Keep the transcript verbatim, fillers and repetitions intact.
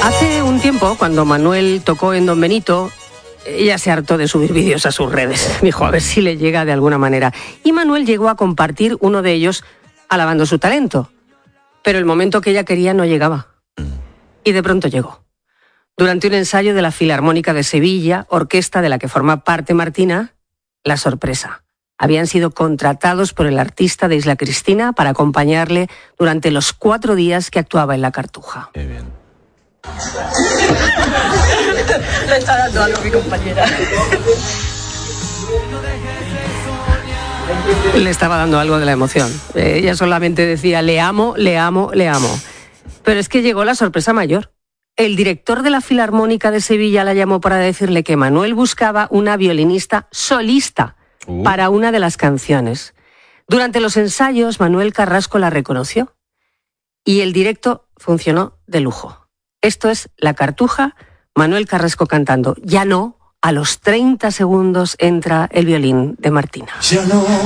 Hace un tiempo, cuando Manuel tocó en Don Benito, ella se hartó de subir vídeos a sus redes. Dijo, a ver si le llega de alguna manera. Y Manuel llegó a compartir uno de ellos alabando su talento. Pero el momento que ella quería no llegaba. Y de pronto llegó. Durante un ensayo de la Filarmónica de Sevilla, orquesta de la que forma parte Martina, la sorpresa. Habían sido contratados por el artista de Isla Cristina para acompañarle durante los cuatro días que actuaba en la Cartuja. Qué bien. Le está dando algo a mi compañera. Le estaba dando algo de la emoción. Ella solamente decía, le amo, le amo, le amo. Pero es que llegó la sorpresa mayor. El director de la Filarmónica de Sevilla la llamó para decirle que Manuel buscaba una violinista solista uh. para una de las canciones. Durante los ensayos, Manuel Carrasco la reconoció y el directo funcionó de lujo. Esto es La Cartuja, Manuel Carrasco cantando. Ya no, a los treinta segundos entra el violín de Martina. Ya no.